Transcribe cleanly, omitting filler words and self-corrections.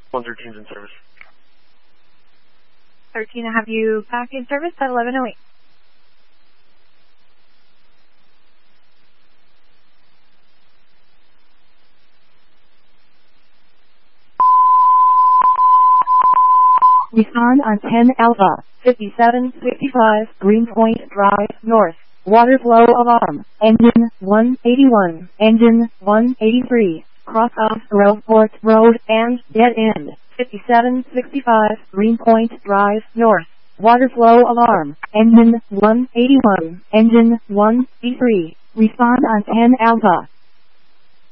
113's in service. 13, I have you back in service at 1108. Respond on 10 Alpha, 5765 Greenpoint Drive North. Water flow alarm. Engine 181. Engine 183. Cross off Groveport Road and dead end. 5765 Greenpoint Drive North. Water flow alarm. Engine 181. Engine 183. Respond on 10 Alpha.